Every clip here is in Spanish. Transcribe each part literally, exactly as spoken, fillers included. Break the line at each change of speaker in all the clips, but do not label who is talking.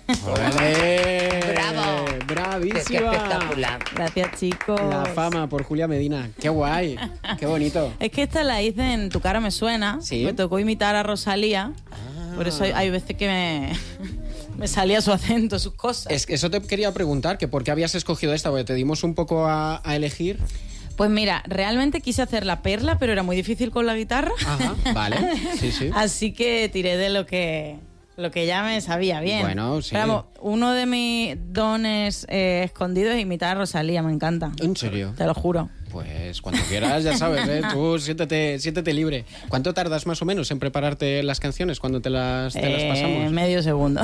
¡Olé!
¡Bravo!
¡Bravísima!
¡Qué espectacular!
Gracias, chicos.
La fama por Julia Medina. ¡Qué guay! ¡Qué bonito!
Es que esta la hice en Tu cara me suena.
¿Sí?
Me tocó imitar a Rosalía.
Ah.
Por eso hay, hay veces que me, me salía su acento, sus cosas.
Es que eso te quería preguntar, que por qué habías escogido esta, porque te dimos un poco a, a elegir.
Pues mira, realmente quise hacer la perla, pero era muy difícil con la guitarra.
Ajá, vale. Sí, sí.
Así que tiré de lo que, lo que ya me sabía bien.
Bueno, sí.
Pero vamos, uno de mis dones eh, escondidos es imitar a Rosalía, me encanta.
¿En serio?
Te lo juro.
Pues cuando quieras, ya sabes, ¿eh? Tú siéntete, siéntete libre. ¿Cuánto tardas más o menos en prepararte las canciones cuando te las, te las
Eh,
pasamos?
medio segundo.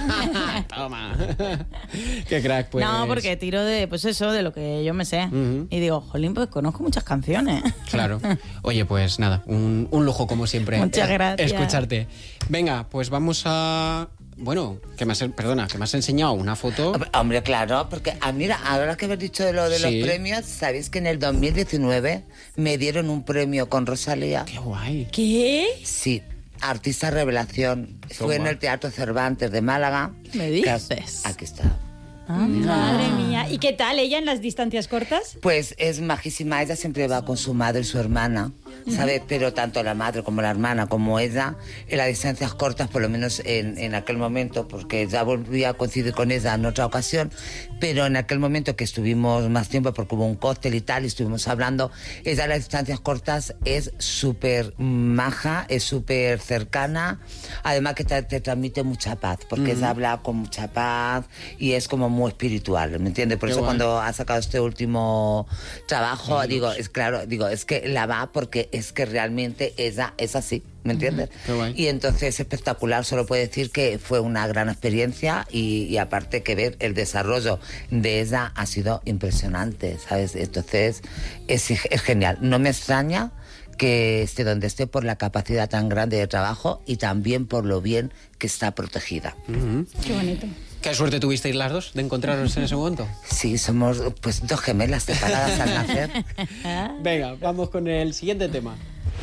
Toma. Qué crack, pues.
No, porque tiro de, pues eso, de lo que yo me sé.
Uh-huh.
Y digo, jolín, pues conozco muchas canciones.
Claro. Oye, pues nada, un, un lujo como siempre.
Muchas gracias.
Escucharte. Venga, pues vamos a... Bueno, que me has, perdona, que me has enseñado una foto.
Hombre, claro, porque ah, mira, ahora que habéis dicho de lo de
Sí.
los premios, ¿sabéis que en el dos mil diecinueve me dieron un premio con Rosalía?
Qué guay.
¿Qué?
Sí, artista revelación. Fue en
guay.
el Teatro Cervantes de Málaga.
¿Me dices?
Aquí está.
Madre mía. ¿Y qué tal ella en las distancias cortas?
Pues es majísima, ella siempre va con su madre y su hermana, ¿sabes? Pero tanto la madre como la hermana como ella, en las distancias cortas, por lo menos en, en aquel momento, porque ya volví a coincidir con ella en otra ocasión, pero en aquel momento que estuvimos más tiempo, porque hubo un cóctel y tal, y estuvimos hablando, ella en las distancias cortas es súper maja, es súper cercana, además que te, te transmite mucha paz, porque
Mm.
ella habla con mucha paz y es como muy espiritual, ¿me entiendes? Por
Qué
eso
guay.
cuando ha sacado este último trabajo, digo, es claro, digo, es que la va porque es que realmente ella es así, ¿me entiendes?
Qué guay.
Y entonces es espectacular, solo puedo decir que fue una gran experiencia y, y aparte que ver el desarrollo de ella ha sido impresionante, ¿sabes? Entonces es, es genial, no me extraña que esté donde esté por la capacidad tan grande de trabajo y también por lo bien que está protegida.
Ujú.
Qué bonito.
¿Qué suerte tuvisteis las dos de encontraros en ese momento?
Sí, somos pues dos gemelas separadas al nacer.
Venga, vamos con el siguiente tema.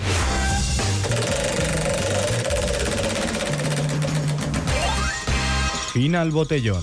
Fina al botellón.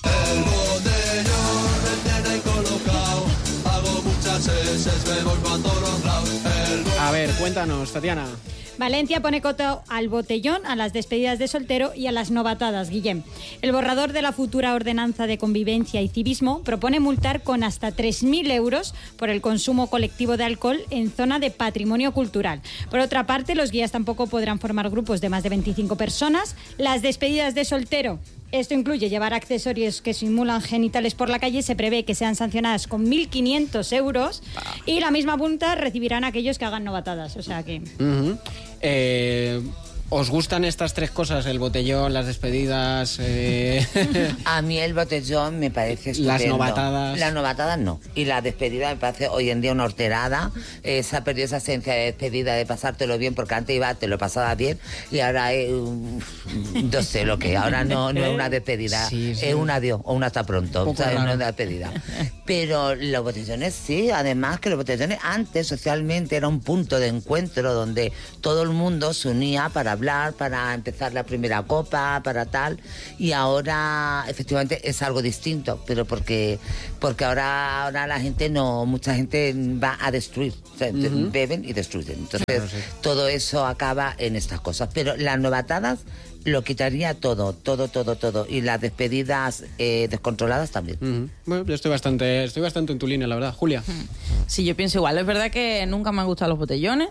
A ver, cuéntanos, Tatiana.
Valencia pone coto al botellón, a las despedidas de soltero y a las novatadas, Guillem. El borrador de la futura ordenanza de convivencia y civismo propone multar con hasta tres mil euros por el consumo colectivo de alcohol en zona de patrimonio cultural. Por otra parte, los guías tampoco podrán formar grupos de más de veinticinco personas. Las despedidas de soltero, esto incluye llevar accesorios que simulan genitales por la calle, se prevé que sean sancionadas con mil quinientos euros y la misma multa recibirán aquellos que hagan novatadas. O sea que...
Ujú. Eh, ¿Os gustan estas tres cosas? El botellón, las despedidas... Eh...
A mí el botellón me parece estupendo.
Las novatadas.
Las novatadas no. Y la despedida me parece hoy en día una horterada. Eh, se ha perdido esa esencia de despedida, de pasártelo bien, porque antes iba, te lo pasaba bien, y ahora es... un- no sé lo que. Ahora no, no es una despedida,
Sí, sí.
es un adiós o un hasta pronto.
Poco
¿Sabes?
raro.
No es una despedida. Pero los botellones sí, además que los botellones antes socialmente era un punto de encuentro donde todo el mundo se unía para hablar, para empezar la primera copa, para tal, y ahora efectivamente es algo distinto, pero porque porque ahora ahora la gente no, mucha gente va a destruir, o sea,
Ujú.
beben y destruyen, entonces
Claro, sí.
todo eso acaba en estas cosas, pero las novatadas lo quitaría todo, todo, todo, todo, y las despedidas eh, descontroladas también.
Ujú. Bueno, yo estoy bastante, estoy bastante en tu línea, la verdad. Julia.
Sí, yo pienso igual. Es verdad que nunca me han gustado los botellones,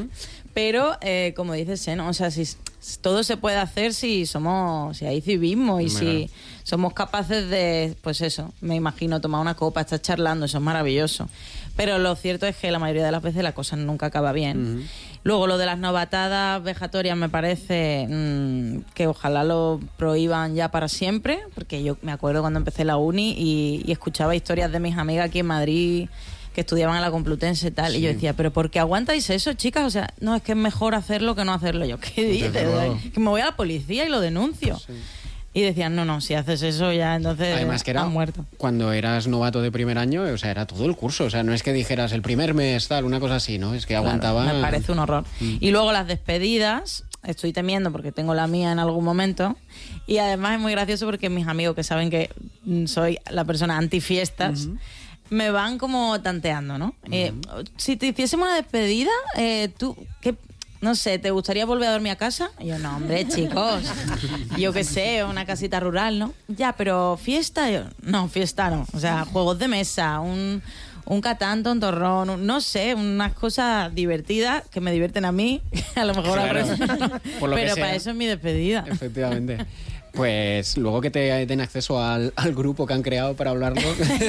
pero eh, como dices, ¿eh? ¿no? O sea, si s- todo se puede hacer si somos, si hay civismo y
Claro.
si somos capaces de, pues eso, me imagino tomar una copa, estar charlando, eso es maravilloso. Pero lo cierto es que la mayoría de las veces la cosa nunca acaba bien.
Ujú.
Luego, lo de las novatadas vejatorias me parece mm, que ojalá lo prohíban ya para siempre, porque yo me acuerdo cuando empecé la uni y, y escuchaba historias de mis amigas aquí en Madrid que estudiaban en la Complutense y tal, y yo decía, ¿pero por qué aguantáis eso, chicas? O sea, no, es que es mejor hacerlo que no hacerlo. Yo, ¿qué dices?
luego.
Que me voy a la policía y lo denuncio. Y decían, no, no, si haces eso ya, entonces
Además que era
has muerto.
cuando eras novato de primer año, o sea, era todo el curso, o sea, no es que dijeras el primer mes tal, una cosa así, ¿no? Es que
Claro,
aguantaba.
me parece un horror.
Mm.
Y luego las despedidas, estoy temiendo porque tengo la mía en algún momento. Y además es muy gracioso porque mis amigos, que saben que soy la persona anti-fiestas, uh-huh. me van como tanteando, ¿no? Uh-huh. Eh, si te hiciésemos una despedida, eh, tú, ¿qué, no sé, ¿te gustaría volver a dormir a casa? Y yo, no, hombre, chicos, yo qué sé, una casita rural, ¿no? Ya, pero fiesta, yo, no, fiesta no. O sea, juegos de mesa, un... un Catán, tontorrón, un, no sé, unas cosas divertidas que me divierten a mí, a lo mejor
claro.
a no.
Por lo
pero
que
para
sea.
eso es mi despedida.
Efectivamente. Pues luego que te den acceso al, al grupo que han creado para hablarlo,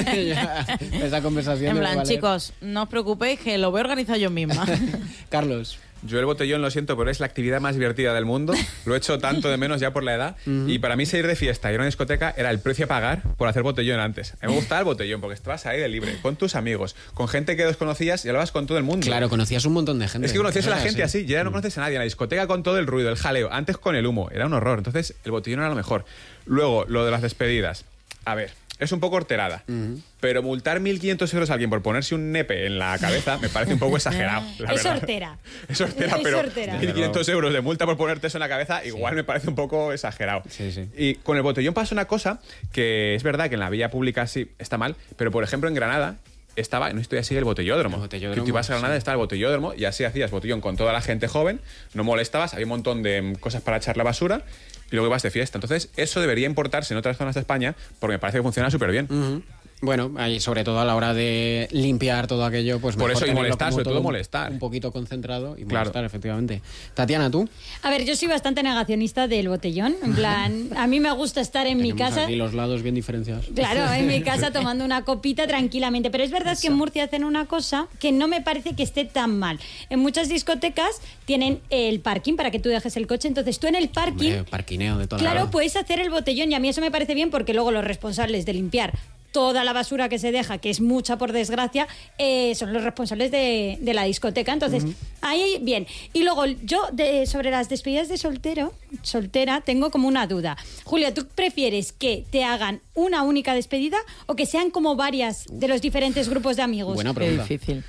ya, esa conversación...
En plan,
valer.
chicos, no os preocupéis que lo voy a organizar yo misma.
Carlos.
Yo el botellón, lo siento, pero es la actividad más divertida del mundo. Lo he hecho tanto de menos ya por la edad. Uh-huh. Y para mí salir de fiesta y ir a una discoteca era el precio a pagar por hacer botellón antes. A mí me gustaba el botellón porque estabas ahí de libre, con tus amigos, con gente que desconocías y hablabas con todo el mundo.
Claro, conocías un montón de gente.
Es que conocías a la gente
así.
así, ya no conoces a nadie. En la discoteca con todo el ruido, el jaleo, antes con el humo. Era un horror. Entonces el botellón era lo mejor. Luego, lo de las despedidas. A ver... es un poco horterada, uh-huh. pero multar mil quinientos euros a alguien por ponerse un nepe en la cabeza me parece un poco exagerado. La
es
verdad.
hortera.
Es hortera,
es
pero
hortera.
mil quinientos euros de multa por ponerte eso en la cabeza igual sí. me parece un poco exagerado.
Sí, sí.
Y con el botellón pasa una cosa que es verdad que en la vía pública sí está mal, pero por ejemplo en Granada estaba, no estoy así, el botellódromo. El botellódromo, que tú ibas a Granada, sí. estaba el botellódromo y así hacías botellón con toda la gente joven, no molestabas, había un montón de cosas para echar la basura y luego ibas de fiesta. Entonces eso debería importarse en otras zonas de España porque me parece que funciona súper bien.
Uh-huh. Bueno, ahí sobre todo a la hora de limpiar todo aquello, pues
por
mejor
eso y molestar, sobre todo, todo molestar.
Un poquito concentrado y
claro.
molestar, efectivamente. Tatiana, ¿tú?
A ver, yo soy bastante negacionista del botellón. En plan, a mí me gusta estar en
Tenemos
mi casa.
Aquí los lados bien diferenciados.
Claro, en mi casa tomando una copita tranquilamente. Pero es verdad Eso. que en Murcia hacen una cosa que no me parece que esté tan mal. En muchas discotecas tienen el parking para que tú dejes el coche. Entonces tú en el parking.
Hombre, parquineo de toda
Claro,
la
puedes hacer el botellón y a mí eso me parece bien porque luego los responsables de limpiar toda la basura que se deja, que es mucha por desgracia, eh, son los responsables de, de la discoteca. Entonces, uh-huh. ahí bien. Y luego yo, de, sobre las despedidas de soltero, soltera, tengo como una duda. Julia, ¿tú prefieres que te hagan una única despedida o que sean como varias de los diferentes grupos de amigos?
Buena pregunta.
Qué difícil.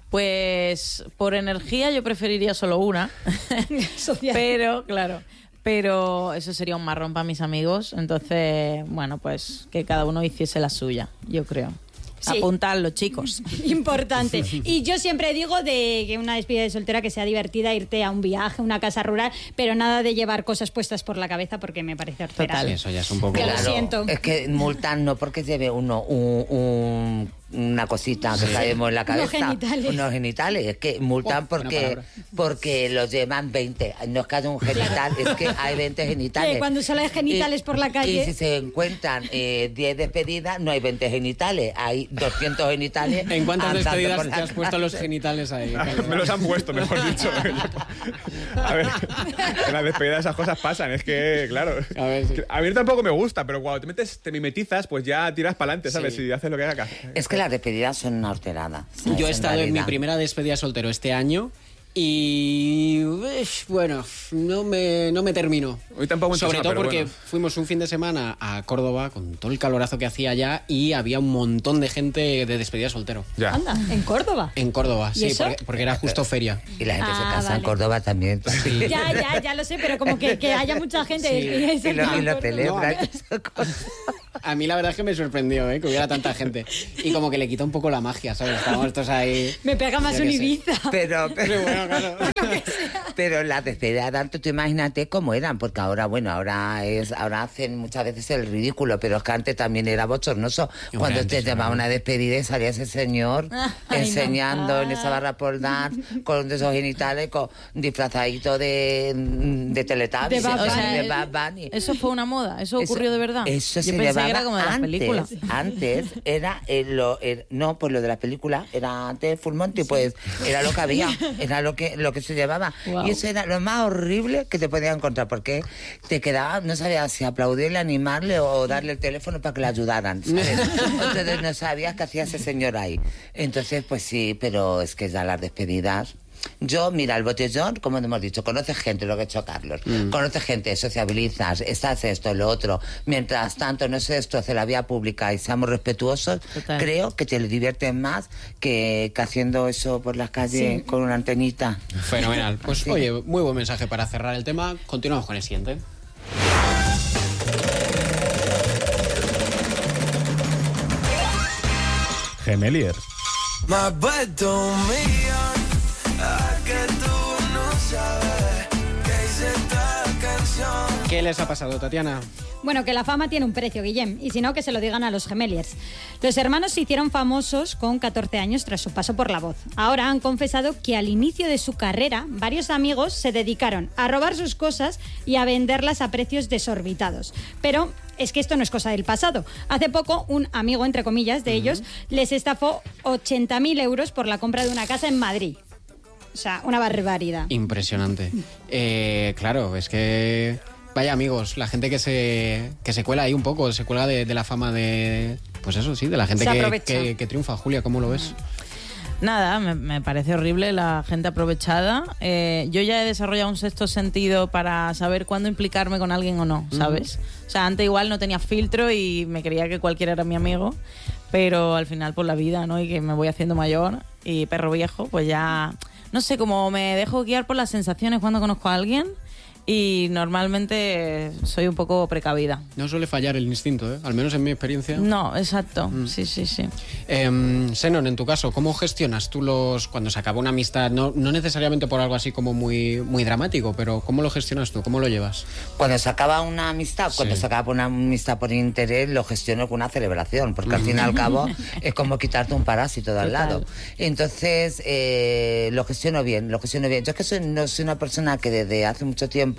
Pues por energía yo preferiría solo una.
Social.
Pero, claro... pero eso sería un marrón para mis amigos, entonces, bueno, pues que cada uno hiciese la suya, yo creo. Sí. Apuntadlo, chicos.
Importante. Y yo siempre digo de que una despedida de soltera que sea divertida, irte a un viaje, una casa rural, pero nada de llevar cosas puestas por la cabeza porque me parece hortera.
Total, eso ya es un poco...
Que
claro,
lo siento.
Es que multan no porque lleve uno un... un una cosita que sabemos en la cabeza,
unos genitales,
unos genitales. Es que multan oh, porque porque los llevan veinte. No es que haya un genital, es que hay veinte genitales.
Sí, cuando solo hay genitales
y,
por la calle.
Y si se encuentran eh, diez despedidas, no hay veinte genitales, hay doscientos genitales.
¿En cuántas despedidas te has
calle.
puesto los genitales ahí?
Me los han puesto, mejor dicho. A ver, en las despedidas esas cosas pasan, es que, claro. A, ver, sí. a mí tampoco me gusta, pero cuando te metes, te mimetizas, pues ya tiras para adelante, ¿sabes? Sí. Si haces lo que haga.
Es que las despedidas son una horterada. ¿Sabes?
Yo he estado en, en mi primera despedida soltero este año y bueno, no me, no me terminó.
Hoy tampoco
Sobre todo porque
bueno.
fuimos un fin de semana a Córdoba con todo el calorazo que hacía allá y había un montón de gente de despedida soltero.
Ya.
Anda, ¿en Córdoba?
En Córdoba, sí,
eso?
porque, porque era justo feria.
Y la gente
ah,
se casa
vale.
en Córdoba también.
Sí.
Ya, ya, ya lo sé, pero como que, que haya mucha gente.
Sí.
Que
y lo, y lo celebran.
No, a mí la verdad es que me sorprendió, ¿eh? Que hubiera tanta gente. Y como que le quita un poco la magia, ¿sabes? Estábamos todos ahí...
Me pega más un Ibiza.
Pero, pero,
bueno, claro.
pero las despedidas de antes, tú imagínate cómo eran, porque ahora, bueno, ahora es ahora hacen muchas veces el ridículo, pero es que antes también era bochornoso. Hombre, cuando te llamaba una despedida y salía ese señor Ay, enseñando no. en esa barra por dar, con esos genitales, con disfrazadito de, de Teletubbies.
De Bad Bunny.
O sea, de Bad Bunny.
Eso fue una moda, eso ocurrió
eso,
de verdad.
Eso
Yo
se
pensé
llevaba
que era como de las
antes,
películas.
Antes era eh, lo, eh, no, pues lo de las películas era antes Full Monty, pues era lo que había, era lo que lo que se llevaba. Wow. Y eso era lo más horrible que te podías encontrar, porque te quedaba, no sabías si aplaudirle, animarle o darle el teléfono para que le ayudaran, ¿sabes? Entonces no sabías qué hacía ese señor ahí. Entonces, pues sí, pero es que ya las despedidas... Yo, mira, el botellón, como hemos dicho, conoces gente, lo que ha hecho Carlos, mm. conoces gente, sociabilizas, estás esto, lo otro. Mientras tanto, no se destroce la vía pública y seamos respetuosos, Total. creo que te diviertes más que, que haciendo eso por las calles sí. con una antenita.
Fenomenal. Pues sí. Oye, muy buen mensaje para cerrar el tema. Continuamos con el siguiente.
Gemeliers.
¿Qué les ha pasado, Tatiana?
Bueno, que la fama tiene un precio, Guillem, y si no, que se lo digan a los Gemeliers. Los hermanos se hicieron famosos con catorce años tras su paso por La Voz. Ahora han confesado que al inicio de su carrera, varios amigos se dedicaron a robar sus cosas y a venderlas a precios desorbitados. Pero es que esto no es cosa del pasado. Hace poco, un amigo, entre comillas, de uh-huh. ellos, les estafó ochenta mil euros por la compra de una casa en Madrid. O sea, una barbaridad.
Impresionante. Eh, claro, es que... Vaya amigos, la gente que se que se cuela ahí un poco, se cuela de, de la fama de... Pues eso, sí, de la gente que, que, que triunfa. Julia, ¿cómo lo ves?
Nada, me, me parece horrible la gente aprovechada. Eh, yo ya he desarrollado un sexto sentido para saber cuándo implicarme con alguien o no, ¿sabes? Uh-huh. O sea, antes igual no tenía filtro y me creía que cualquiera era mi amigo, pero al final por la vida, ¿no? Y que me voy haciendo mayor y perro viejo, pues ya... No sé, como me dejo guiar por las sensaciones cuando conozco a alguien... Y normalmente soy un poco precavida.
No suele fallar el instinto, ¿eh? Al menos en mi experiencia.
No, exacto. Mm. Sí, sí, sí.
Eh, Senon, en tu caso, ¿cómo gestionas tú los cuando se acaba una amistad? No, no necesariamente por algo así como muy, muy dramático, pero ¿cómo lo gestionas tú? ¿Cómo lo llevas?
Cuando se acaba una amistad, sí. cuando se acaba una amistad por interés, lo gestiono con una celebración, porque al fin y al cabo es como quitarte un parásito de al lado. Entonces, eh, lo gestiono bien, lo gestiono bien. Yo es que soy, no soy una persona que desde hace mucho tiempo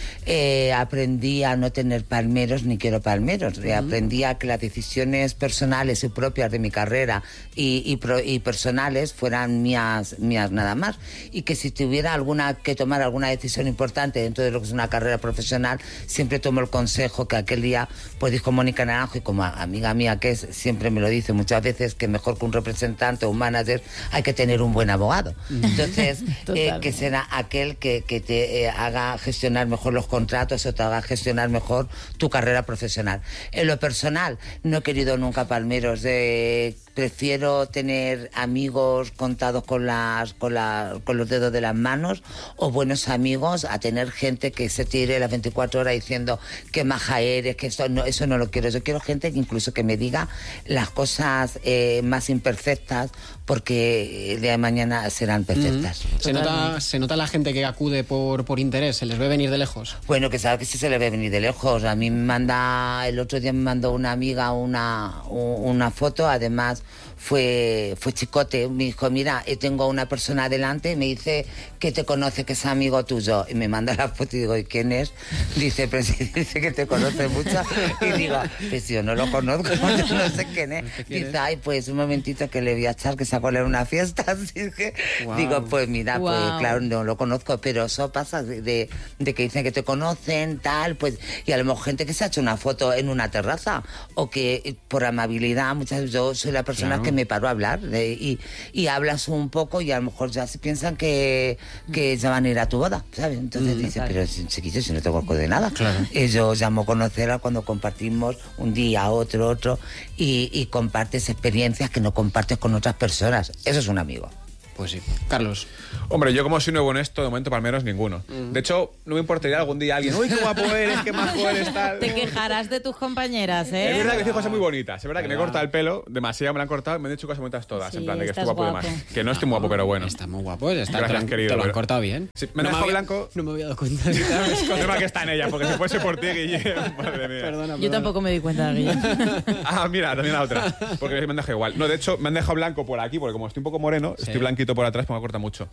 Eh, aprendí a no tener palmeros ni quiero palmeros. Uh-huh. Aprendí a que las decisiones personales y propias de mi carrera y, y, pro, y personales fueran mías, mías nada más. Y que si tuviera alguna que tomar alguna decisión importante dentro de lo que es una carrera profesional, siempre tomo el consejo que aquel día, pues dijo Mónica Naranjo, y como amiga mía que es, siempre me lo dice muchas veces, que mejor que un representante o un manager hay que tener un buen abogado. Entonces, eh, que será aquel que, que te eh, haga gestionar mejor los contratos o te haga gestionar mejor tu carrera profesional. En lo personal, no he querido nunca palmeros. De, prefiero tener amigos contados con, las, con, la, con los dedos de las manos o buenos amigos a tener gente que se tire las veinticuatro horas diciendo que maja eres, que eso no, eso no lo quiero. Yo quiero gente que incluso que me diga las cosas eh, más imperfectas, porque el día de mañana serán perfectas.
Mm-hmm. ¿Se nota, ¿Se nota la gente que acude por, por interés? ¿Se les ve venir de lejos?
Bueno, que sabe que sí se les ve venir de lejos. A mí me manda, el otro día me mandó una amiga una, una foto, además fue, fue chicote, me dijo, mira, tengo una persona adelante, me dice que te conoce, que es amigo tuyo, y me manda la foto y digo, ¿y quién es? Dice, pero si dice que te conoce mucho, y digo, pues yo no lo conozco, yo no sé quién es. Dice, ay, pues un momentito que le voy a echar, que sacó a una fiesta, así que wow. Digo, pues mira, wow. Pues claro, no lo conozco, pero eso pasa de, de, de que dicen que te conocen, tal, pues, y a lo mejor gente que se ha hecho una foto en una terraza, o que por amabilidad, muchas veces yo soy la persona claro. que me paro a hablar, de, y, y hablas un poco y a lo mejor ya se piensan que, que ya van a ir a tu boda, ¿sabes? Entonces mm, dice, claro. Pero chiquillo, si no te conozco de nada. Claro. Y yo llamo a conocerla cuando compartimos un día, otro, otro, y, y compartes experiencias que no compartes con otras personas. Eso es un amigo.
Pues sí. Carlos.
Hombre, yo como soy nuevo en esto, de momento palmeros ninguno. Mm. De hecho, no me importaría algún día alguien, uy, qué guapo eres, qué majo eres, tal.
Te quejarás de tus compañeras, ¿eh?
Es verdad que digo cosas muy bonitas. Es verdad que me he cortado el pelo, demasiado me lo han cortado, me han dicho cosas bonitas todas, sí, en plan de que estoy guapo, guapo. Y demás. Que no estoy muy guapo, pero bueno.
Está muy guapo, está
Gracias, querido.
Te lo han
pero...
cortado bien.
Sí, me han no dejado
había,
blanco.
No me había dado cuenta.
Tema que está en ella, porque si fuese por ti, Guille, madre mía.
Perdona, perdona. Yo tampoco me di cuenta, Guille.
Ah, mira, también la otra. Porque me han dejado igual. No, de hecho, me han dejado blanco por aquí, porque como estoy un poco moreno, sí. Estoy blanquito por atrás, pues me corta mucho.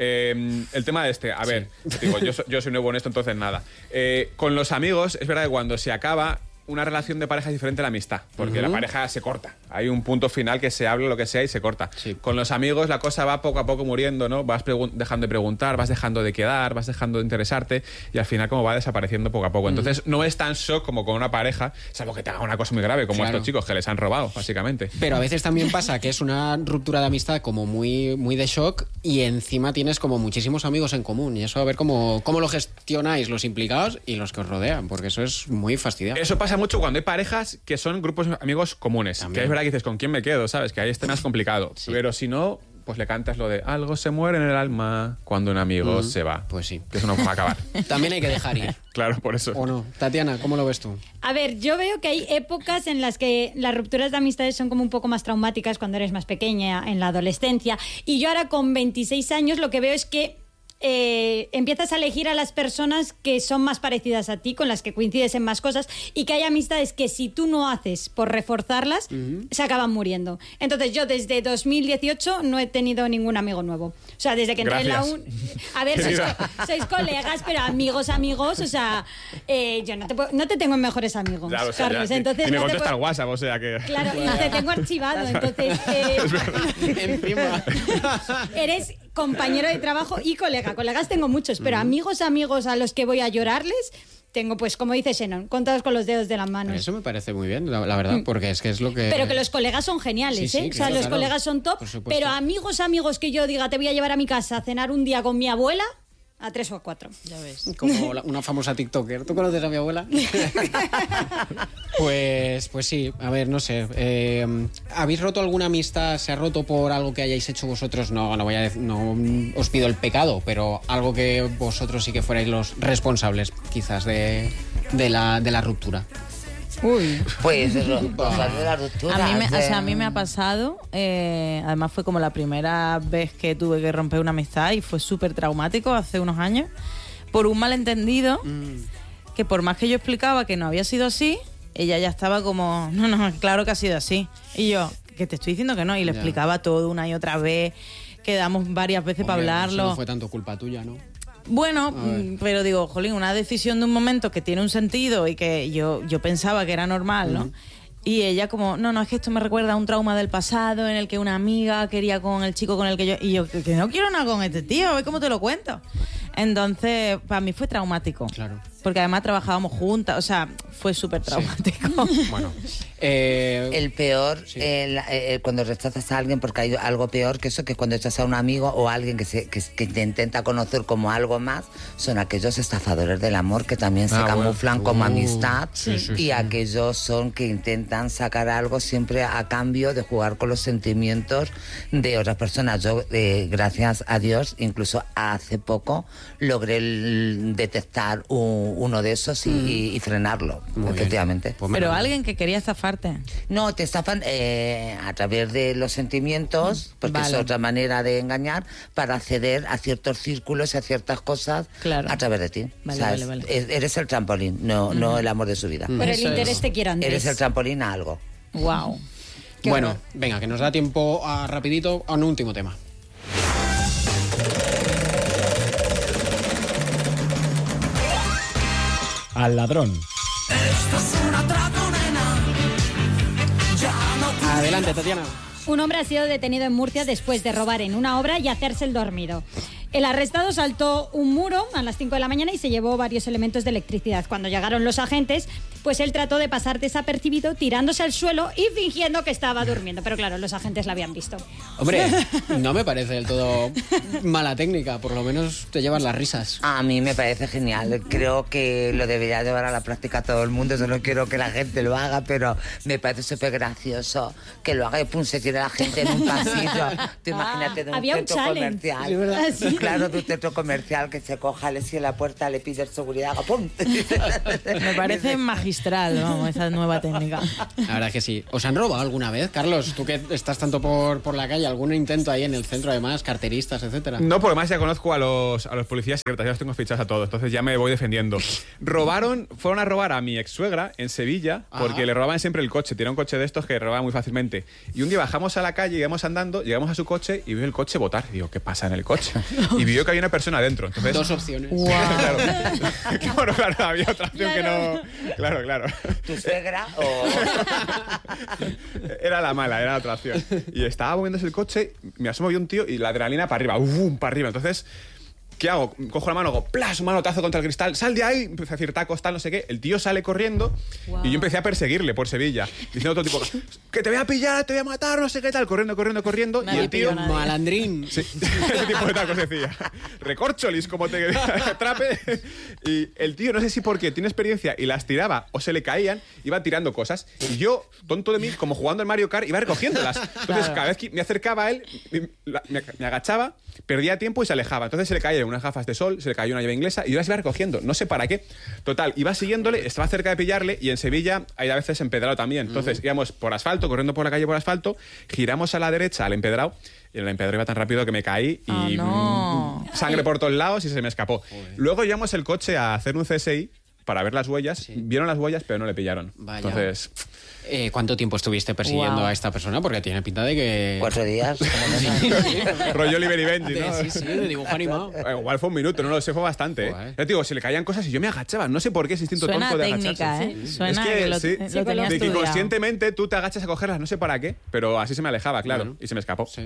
Eh, el tema de este, a ver, sí. digo, yo, yo soy nuevo en esto, entonces nada. Eh, con los amigos, es verdad que cuando se acaba, una relación de pareja es diferente a la amistad, porque uh-huh. la pareja se corta hay un punto final que se habla lo que sea y se corta.
Sí.
Con los amigos la cosa va poco a poco muriendo, ¿no? Vas dejando de preguntar, vas dejando de quedar, vas dejando de interesarte y al final como va desapareciendo poco a poco. Entonces mm. no es tan shock como con una pareja, salvo que te haga una cosa muy grave, como claro. estos chicos que les han robado, básicamente.
Pero a veces también pasa que es una ruptura de amistad como muy, muy de shock y encima tienes como muchísimos amigos en común y eso a ver cómo, cómo lo gestionáis los implicados y los que os rodean, porque eso es muy fastidiado.
Eso pasa mucho cuando hay parejas que son grupos de amigos comunes, también. Que es verdad que dices, ¿con quién me quedo? ¿Sabes? Que ahí este más complicado. Sí. Pero si no, pues le cantas lo de algo se muere en el alma cuando un amigo mm, se va.
Pues sí.
Que eso no va a acabar.
También hay que dejar ir.
Claro, por eso.
¿O no? Tatiana, ¿cómo lo ves tú?
A ver, yo veo que hay épocas en las que las rupturas de amistades son como un poco más traumáticas cuando eres más pequeña, en la adolescencia. Y yo ahora con veintiséis años lo que veo es que Eh, empiezas a elegir a las personas que son más parecidas a ti, con las que coincides en más cosas y que hay amistades que si tú no haces por reforzarlas, uh-huh. se acaban muriendo. Entonces yo desde dos mil dieciocho no he tenido ningún amigo nuevo. O sea, desde que entré
Gracias.
en la uni... A ver, sois, sois colegas, pero amigos, amigos, o sea, eh, yo no te, no te tengo en mejores amigos,
claro, o sea,
Carlos.
Ya,
entonces
y me
no
contesta
te
el WhatsApp, o sea que...
Claro, y te tengo archivado, entonces... Eh,
Encima.
Eres compañero de trabajo y colega. Colegas tengo muchos, pero amigos, amigos a los que voy a llorarles, tengo, pues, como dice Xenon, contados con los dedos de las manos.
Eso me parece muy bien, la, la verdad, porque es que es lo que...
Pero que los colegas son geniales, sí, sí, ¿eh? Claro, o sea, los claro, colegas son top, pero amigos, amigos que yo diga, te voy a llevar a mi casa a cenar un día con mi abuela... A tres o a cuatro.
Ya ves.
Como la, una famosa TikToker. ¿Tú conoces a mi abuela? pues, pues sí, a ver, no sé. Eh, ¿Habéis roto alguna amistad? ¿Se ha roto por algo que hayáis hecho vosotros? No, no voy a decir, no os pido el pecado, pero algo que vosotros sí que fuerais los responsables, quizás, de, de, la, de la ruptura.
Uy. Pues eso, pues de la ruptura.
A mí me,
de...
o sea, a mí me ha pasado, eh, además fue como la primera vez que tuve que romper una amistad y fue súper traumático hace unos años, por un malentendido, mm. que por más que yo explicaba que no había sido así, ella ya estaba como, no, no, claro que ha sido así. Y yo, que te estoy diciendo que no, y le ya. explicaba todo una y otra vez, quedamos varias veces para hablarlo.
No fue tanto culpa tuya, ¿no?
Bueno, pero digo, jolín, una decisión de un momento que tiene un sentido y que yo, yo pensaba que era normal, ¿no? Uh-huh. Y ella como, no, no, es que esto me recuerda a un trauma del pasado en el que una amiga quería con el chico con el que yo... Y yo, que no quiero nada con este tío, a ver cómo te lo cuento. Entonces, para mí fue traumático.
Claro.
Porque además trabajábamos juntas, o sea, fue súper traumático.
Sí. Bueno. Eh,
el peor,
sí.
el, el, cuando rechazas a alguien, porque hay algo peor que eso, que cuando rechazas a un amigo o a alguien que, se, que, que te intenta conocer como algo más, son aquellos estafadores del amor que también se ah, camuflan bueno. como uh, amistad sí, sí, y sí. aquellos son que intentan sacar algo siempre a cambio de jugar con los sentimientos de otras personas. Yo, eh, gracias a Dios, incluso hace poco logré el, detectar un, uno de esos y, mm. y, y frenarlo, muy efectivamente.
Pues pero alguien que quería estafarte.
No, te estafan eh, a través de los sentimientos, porque vale. es otra manera de engañar, para acceder a ciertos círculos y a ciertas cosas claro. a través de ti.
Vale, vale, vale.
Eres el trampolín, no, mm. no el amor de su vida.
Por el interés te quiero, Andrés.
Eres el trampolín a algo.
Wow.
Bueno, horror. Venga, que nos da tiempo a rapidito a un último tema.
Al ladrón.
Esto es un atraco, nena. Ya no
Adelante, Tatiana.
Un hombre ha sido detenido en Murcia después de robar en una obra y hacerse el dormido. El arrestado saltó un muro a las cinco de la mañana y se llevó varios elementos de electricidad. Cuando llegaron los agentes, pues él trató de pasar desapercibido tirándose al suelo y fingiendo que estaba durmiendo. Pero claro, los agentes la habían visto.
Hombre, no me parece del todo mala técnica. Por lo menos te llevas las risas.
A mí me parece genial. Creo que lo debería llevar a la práctica todo el mundo. Yo no quiero que la gente lo haga, pero me parece súper gracioso que lo haga y pum, se tire la gente en un pasillo. Tú imagínate de un
Había
centro
un
comercial.
Sí, ¿verdad? Sí.
Claro, de un centro comercial que se coja, le cierra la puerta, le pide seguridad, ¡pum!
Me parece magistral, vamos, esa nueva técnica.
La verdad es que sí. ¿Os han robado alguna vez, Carlos? Tú que estás tanto por, por la calle, ¿algún intento ahí en el centro, además, carteristas, etcétera?
No, porque además ya conozco a los, a los policías secretos, ya los tengo fichados a todos, entonces ya me voy defendiendo. Robaron, fueron a robar a mi ex suegra en Sevilla, porque Ajá. le robaban siempre el coche. Tiene un coche de estos que robaban muy fácilmente. Y un día bajamos a la calle, íbamos andando, llegamos a su coche y vio el coche botar. Digo, ¿qué pasa en el coche? Y vio que había una persona adentro. Entonces,
dos opciones.
Wow. Claro. Bueno, claro, había otra opción claro. que no. Claro, claro, claro.
¿Tu suegra o...?
Era la mala, era la otra opción. Y estaba moviéndose el coche, me asomo y un tío y la adrenalina para arriba, ¡ufum! Para arriba. Entonces, ¿qué hago? Cojo la mano, hago ¡plas! Un manotazo contra el cristal, ¡sal de ahí! Empecé a decir tacos, tal, no sé qué. El tío sale corriendo wow. y yo empecé a perseguirle por Sevilla, diciendo a otro tipo, que te voy a pillar, te voy a matar, no sé qué tal, corriendo, corriendo, corriendo.
Nadie
y el tío...
Malandrín.
Sí, ese tipo de tacos decía. Recorcholis, como te atrape. Y el tío, no sé si porque tiene experiencia y las tiraba o se le caían, iba tirando cosas. Y yo, tonto de mí, como jugando al Mario Kart, iba recogiéndolas. Entonces, claro. cada vez que me acercaba a él, me, me agachaba, perdía tiempo y se alejaba. Entonces se le caían unas gafas de sol, se le cayó una llave inglesa y yo las iba recogiendo. No sé para qué. Total, iba siguiéndole, estaba cerca de pillarle y en Sevilla hay a veces empedrado también. Entonces uh-huh. íbamos por asfalto, corriendo por la calle por asfalto, giramos a la derecha al empedrado. Y el empedrado iba tan rápido que me caí y
oh, no.
mm, sangre por todos lados y se me escapó. Joder. Luego llevamos el coche a hacer un C S I para ver las huellas. Sí. Vieron las huellas, pero no le pillaron.
Vaya.
Entonces...
Eh, ¿Cuánto tiempo estuviste persiguiendo wow. a esta persona? Porque tiene pinta de que...
Cuatro días.
sí, sí.
Rollo Liberi Benji, ¿no?
Sí, sí, de dibujo animado.
Eh, igual fue un minuto, no lo sé, fue bastante. ¿eh? Yo te digo, si le caían cosas y yo me agachaba. No sé por qué ese instinto
Suena
tonto de
técnica,
agacharse.
¿eh? Suena
es que,
que lo,
sí,
lo tenía
de que
estudiado.
conscientemente tú te agachas a cogerlas, no sé para qué, pero así se me alejaba, claro, bueno. y se me escapó.
Sí.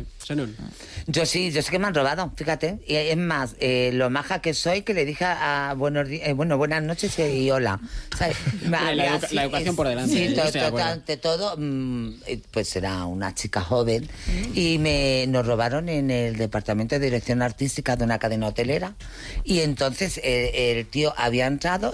Yo sí, yo sé que me han robado, fíjate. Y es más, eh, lo maja que soy, que le dije a buenos días, eh, bueno, buenas noches y hola. ¿Sabes?
La, la, educa la educación es, por delante.
Sí,
¿eh?
to, to, ante todo, mmm, pues era una chica joven mm. y me nos robaron en el departamento de dirección artística de una cadena hotelera. Y entonces eh, el tío había entrado,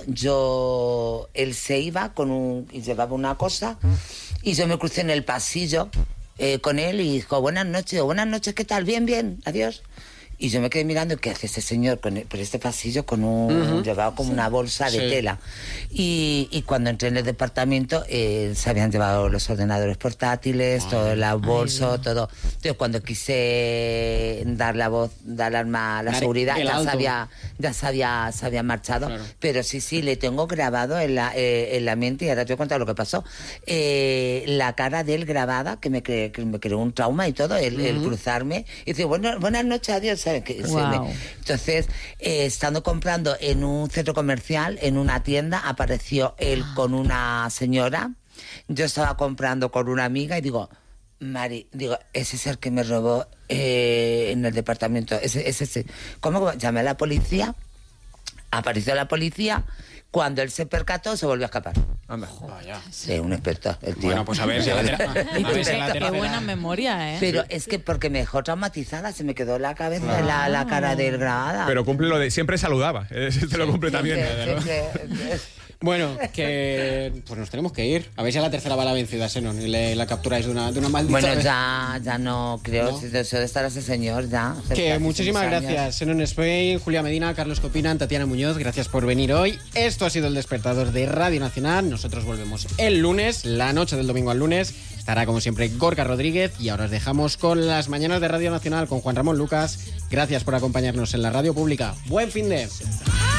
yo él se iba con un y llevaba una cosa y yo me crucé en el pasillo eh, con él y dijo buenas noches, o buenas noches, ¿qué tal? Bien, bien, adiós. Y yo me quedé mirando, ¿qué hace ese señor con el, por este pasillo con un uh-huh. llevado como sí. una bolsa de sí. tela? Y, y cuando entré en el departamento eh, se habían llevado los ordenadores portátiles, ay, todo el bolso, ay, todo. Entonces cuando quise dar la voz, dar el arma a la Dar seguridad, ya, se había, ya se había, se había marchado. Claro. Pero sí, sí, le tengo grabado en la, eh, en la mente, y ahora te voy a contar lo que pasó. Eh, la cara de él grabada, que me, cre, que me creó un trauma y todo, el, uh-huh. el cruzarme. Y dice, bueno, buenas noches, adiós. ¿Sabes? Que wow. me... Entonces, eh, estando comprando en un centro comercial, en una tienda, apareció él con una señora. Yo estaba comprando con una amiga y digo, Mari, digo, ese es el que me robó eh, en el departamento. Ese, ese, ese. ¿Cómo? Llamé a la policía, apareció la policía. Cuando él se percató, se volvió a escapar.
Anda.
Vaya.
Sí, un experto, el tío.
Bueno, pues a ver si la tercera...
Qué buena memoria, ¿eh?
Pero sí. es que porque me dejó traumatizada, se me quedó la cabeza, claro. la, la cara del grabada.
Pero cumple lo de... Siempre saludaba. Este sí, lo cumple sí, también.
Siempre, siempre.
Bueno, que pues nos tenemos que ir. A ver si a la tercera va la vencida, Xenon, y le, la capturáis de una, de una maldita
Bueno,
vez.
ya, ya no creo, ¿no? Si deseo de estar ese señor, ya.
Que muchísimas gracias, Xenon Spain, Julia Medina, Carlos Copinan, Tatiana Muñoz, gracias por venir hoy. Esto ha sido El Despertador de Radio Nacional. Nosotros volvemos el lunes, la noche del domingo al lunes. Estará como siempre Gorka Rodríguez y ahora os dejamos con las mañanas de Radio Nacional con Juan Ramón Lucas. Gracias por acompañarnos en la radio pública. Buen fin de...